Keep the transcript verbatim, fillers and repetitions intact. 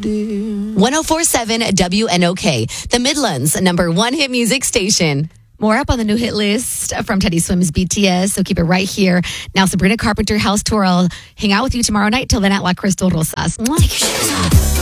one oh four point seven W N O K, the Midlands' number one hit music station. More up on the new hit list from Teddy Swims B T S, so keep it right here. Now, Sabrina Carpenter House Tour. I'll hang out with you tomorrow night. Till then, at La Crystal Rosas. Mwah. Take your shoes off.